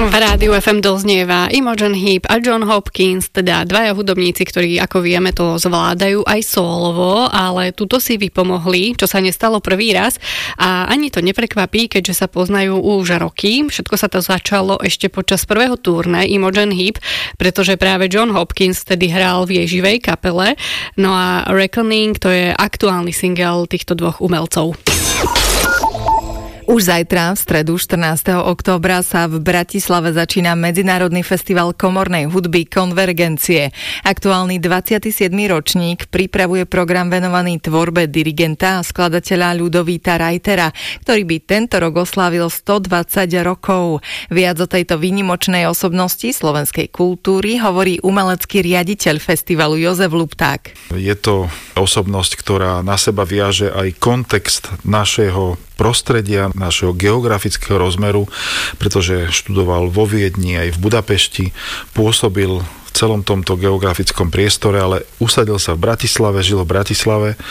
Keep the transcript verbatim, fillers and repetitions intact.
V rádiu ef em doznieva Imogen Heap a John Hopkins, teda dvaja hudobníci, ktorí, ako vieme, to zvládajú aj solovo, ale tuto si vypomohli, čo sa nestalo prvý raz a ani to neprekvapí, keďže sa poznajú už roky. Všetko sa to začalo ešte počas prvého turné Imogen Heap, pretože práve John Hopkins vtedy hral v jej živej kapele. No a Reckoning, to je aktuálny single týchto dvoch umelcov. Už zajtra, v stredu štrnásteho októbra, sa v Bratislave začína Medzinárodný festival komornej hudby Konvergencie. Aktuálny dvadsiaty siedmy ročník pripravuje program venovaný tvorbe dirigenta a skladateľa Ľudovíta Reitera, ktorý by tento rok oslávil stodvadsať rokov. Viac o tejto výnimočnej osobnosti slovenskej kultúry hovorí umelecký riaditeľ festivalu Jozef Lupták. Je to osobnosť, ktorá na seba viaže aj kontext našeho prostredia, našeho geografického rozmeru, pretože študoval vo Viedni aj v Budapešti, pôsobil v celom tomto geografickom priestore, ale usadil sa v Bratislave, žil v Bratislave